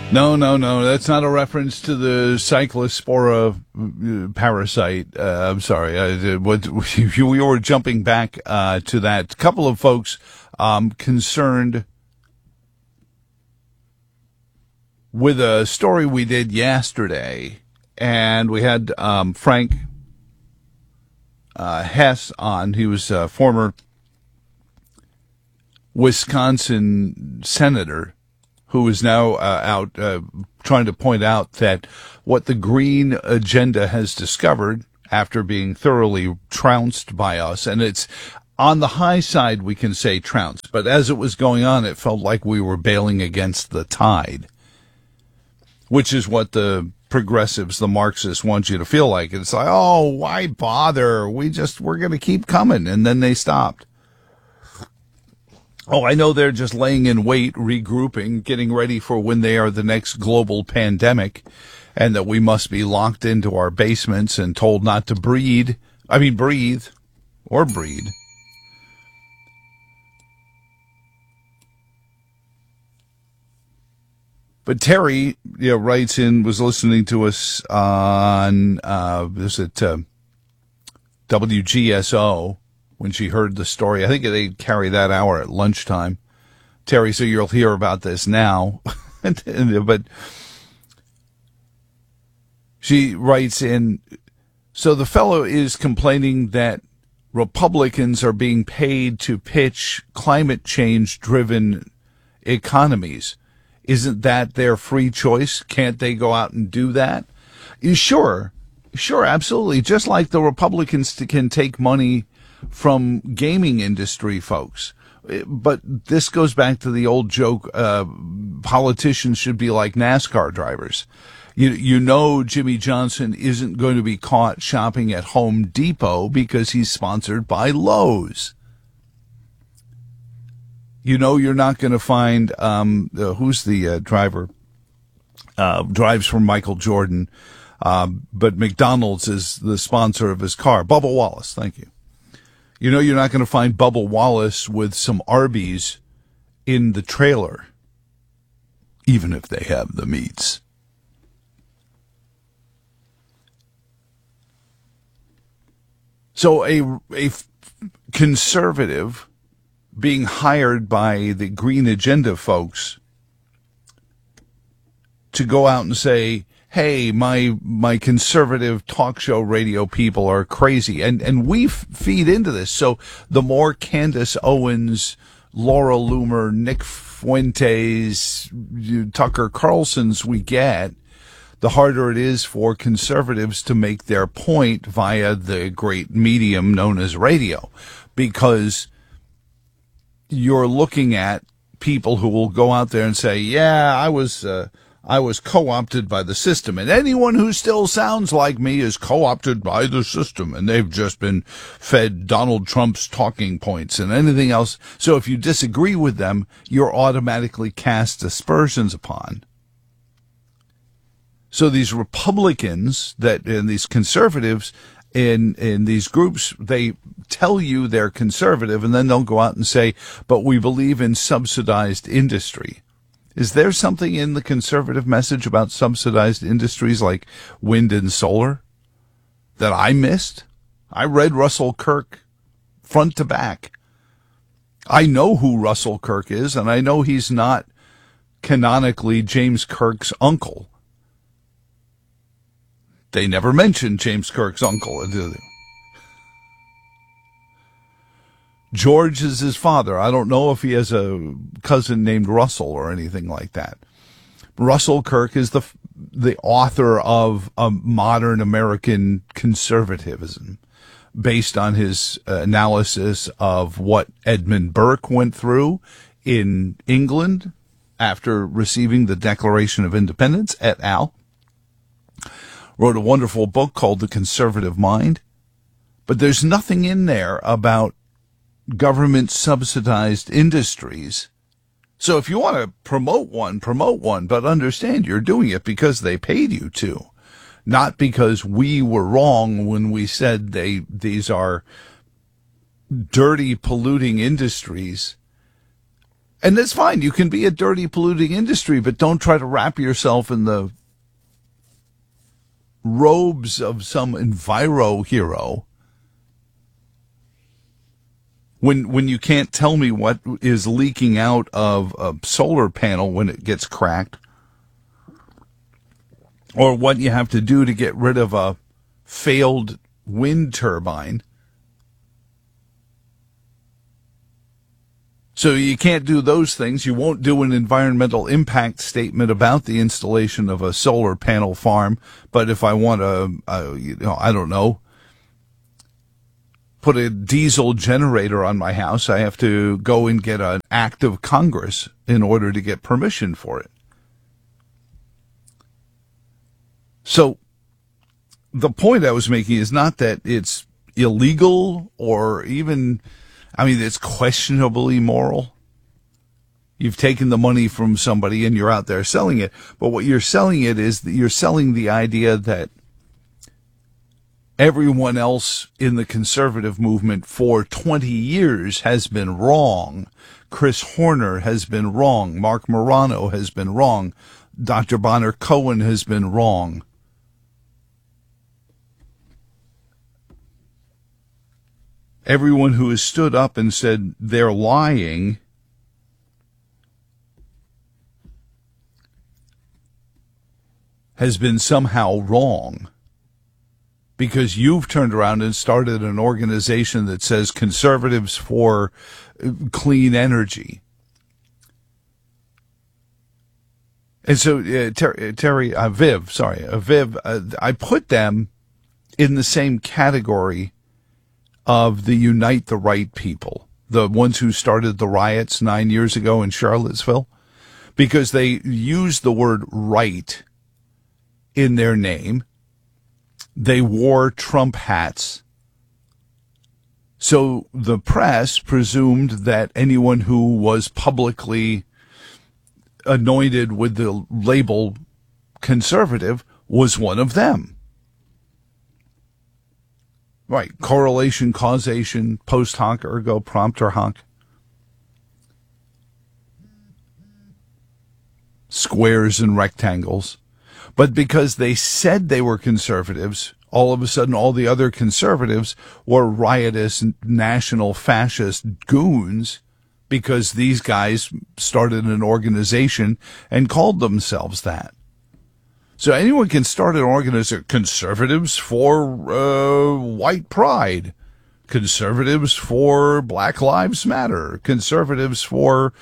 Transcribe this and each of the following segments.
No, no, no. That's not a reference to the cyclospora parasite. I'm sorry. We were jumping back to that. A couple of folks concerned with a story we did yesterday, and we had Frank Hess on. He was a former Wisconsin senator who is now out trying to point out that what the green agenda has discovered after being thoroughly trounced by us, and it's on the high side, we can say trounced, but as it was going on, it felt like we were bailing against the tide, which is what the progressives, the Marxists, want you to feel like. It's like, oh, why bother? We're going to keep coming. And then they stopped. Oh, I know they're just laying in wait, regrouping, getting ready for when they are the next global pandemic, and that we must be locked into our basements and told not to breathe or breed. But Terry, writes in, was listening to us on, WGSO when she heard the story. I think they carry that hour at lunchtime. Terry, so you'll hear about this now. But she writes in, so the fellow is complaining that Republicans are being paid to pitch climate change-driven economies. Isn't that their free choice? Can't they go out and do that? Sure, absolutely. Just like the Republicans can take money from gaming industry folks. But this goes back to the old joke, politicians should be like NASCAR drivers. Jimmy Johnson isn't going to be caught shopping at Home Depot because he's sponsored by Lowe's. You're not going to find, who's the driver, drives for Michael Jordan, but McDonald's is the sponsor of his car. Bubba Wallace, thank you. You're not going to find Bubba Wallace with some Arby's in the trailer, even if they have the meats. So a conservative being hired by the Green Agenda folks to go out and say, hey, my conservative talk show radio people are crazy. And we feed into this. So the more Candace Owens, Laura Loomer, Nick Fuentes, Tucker Carlsons we get, the harder it is for conservatives to make their point via the great medium known as radio. Because you're looking at people who will go out there and say, yeah, I was co-opted by the system, and anyone who still sounds like me is co-opted by the system, and they've just been fed Donald Trump's talking points and anything else. So if you disagree with them, you're automatically cast aspersions upon. So these Republicans and these conservatives in these groups, they tell you they're conservative, and then they'll go out and say, but we believe in subsidized industry. Is there something in the conservative message about subsidized industries like wind and solar that I missed? I read Russell Kirk front to back. I know who Russell Kirk is, and I know he's not canonically James Kirk's uncle. They never mentioned James Kirk's uncle, do they? George is his father. I don't know if he has a cousin named Russell or anything like that. Russell Kirk is the author of a modern American conservatism based on his analysis of what Edmund Burke went through in England after receiving the Declaration of Independence et al. Wrote a wonderful book called The Conservative Mind. But there's nothing in there about government subsidized industries. So if you want to promote one, but understand you're doing it because they paid you to, not because we were wrong when we said these are dirty, polluting industries And that's fine. You can be a dirty, polluting industry, but don't try to wrap yourself in the robes of some enviro hero when you can't tell me what is leaking out of a solar panel when it gets cracked, or what you have to do to get rid of a failed wind turbine. So you can't do those things. You won't do an environmental impact statement about the installation of a solar panel farm. But if I want to, I don't know, put a diesel generator on my house, I have to go and get an act of Congress in order to get permission for it. So the point I was making is not that it's illegal or even, it's questionably moral. You've taken the money from somebody and you're out there selling it. But what you're selling it is that you're selling the idea that everyone else in the conservative movement for 20 years has been wrong. Chris Horner has been wrong. Mark Morano has been wrong. Dr. Bonner Cohen has been wrong. Everyone who has stood up and said they're lying has been somehow wrong, because you've turned around and started an organization that says Conservatives for Clean Energy. And so Viv, I put them in the same category of the Unite the Right people, the ones who started the riots 9 years ago in Charlottesville, because they used the word right in their name. They wore Trump hats. So the press presumed that anyone who was publicly anointed with the label conservative was one of them. Right. Correlation, causation, post hoc, ergo propter hoc. Squares and rectangles. But because they said they were conservatives, all of a sudden all the other conservatives were riotous national fascist goons, because these guys started an organization and called themselves that. So anyone can start an organization. Conservatives for white pride, conservatives for Black Lives Matter, conservatives for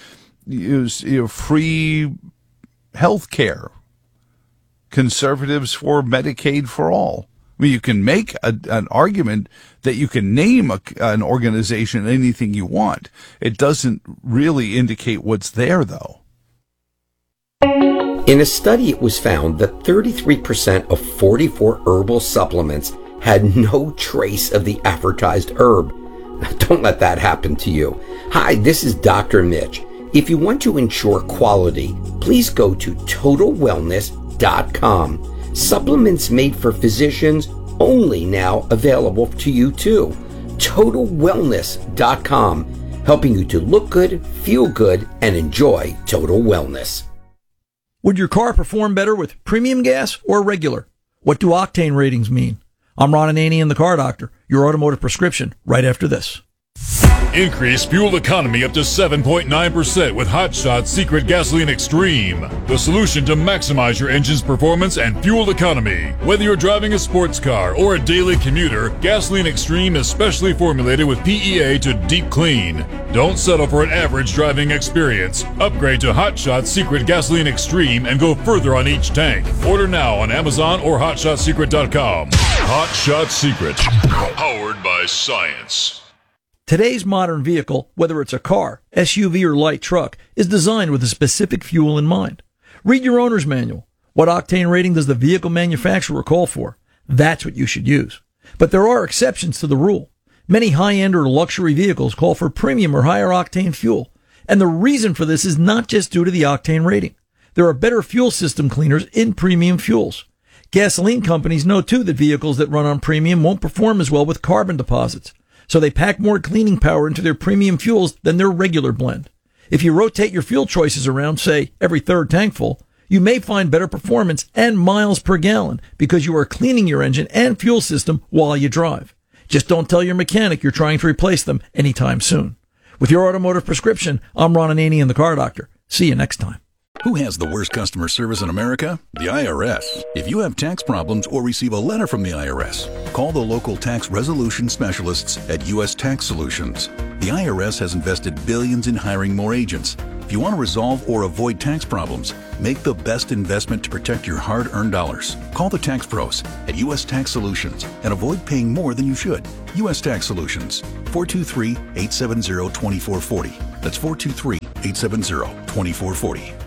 free health care, conservatives for Medicaid for all. I mean, you can make an argument that you can name an organization anything you want. It doesn't really indicate what's there, though. In a study, it was found that 33% of 44 herbal supplements had no trace of the advertised herb. Now, don't let that happen to you. Hi, this is Dr. Mitch. If you want to ensure quality, please go to TotalWellness.com. Supplements made for physicians, only now available to you too. TotalWellness.com, helping you to look good, feel good, and enjoy total wellness. Would your car perform better with premium gas or regular? What do octane ratings mean? I'm Ron Ananian, the Car Doctor, your automotive prescription, right after this. Increase fuel economy up to 7.9% with Hot Shot Secret Gasoline Extreme. The solution to maximize your engine's performance and fuel economy. Whether you're driving a sports car or a daily commuter, Gasoline Extreme is specially formulated with PEA to deep clean. Don't settle for an average driving experience. Upgrade to Hot Shot Secret Gasoline Extreme and go further on each tank. Order now on Amazon or HotShotSecret.com. Hot Shot Secret. Powered by science. Today's modern vehicle, whether it's a car, SUV, or light truck, is designed with a specific fuel in mind. Read your owner's manual. What octane rating does the vehicle manufacturer call for? That's what you should use. But there are exceptions to the rule. Many high-end or luxury vehicles call for premium or higher octane fuel. And the reason for this is not just due to the octane rating. There are better fuel system cleaners in premium fuels. Gasoline companies know too that vehicles that run on premium won't perform as well with carbon deposits. So they pack more cleaning power into their premium fuels than their regular blend. If you rotate your fuel choices around, say, every third tank full, you may find better performance and miles per gallon because you are cleaning your engine and fuel system while you drive. Just don't tell your mechanic you're trying to replace them anytime soon. With your automotive prescription, I'm Ron Ananian, the Car Doctor. See you next time. Who has the worst customer service in America? The IRS. If you have tax problems or receive a letter from the IRS, call the local tax resolution specialists at U.S. Tax Solutions. The IRS has invested billions in hiring more agents. If you want to resolve or avoid tax problems, make the best investment to protect your hard-earned dollars. Call the tax pros at U.S. Tax Solutions and avoid paying more than you should. U.S. Tax Solutions, 423-870-2440. That's 423-870-2440.